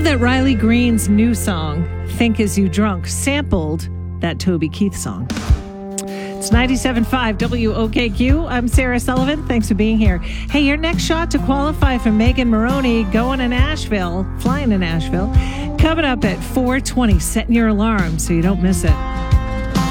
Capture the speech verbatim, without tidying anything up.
love that Riley Green's new song, Think As You Drunk, sampled that Toby Keith song. It's ninety-seven point five W O K Q. I'm Sarah Sullivan. Thanks for being here. Hey, your next shot to qualify for Megan Maroney going to Nashville, flying to Nashville, coming up at four twenty. Setting your alarm so you don't miss it.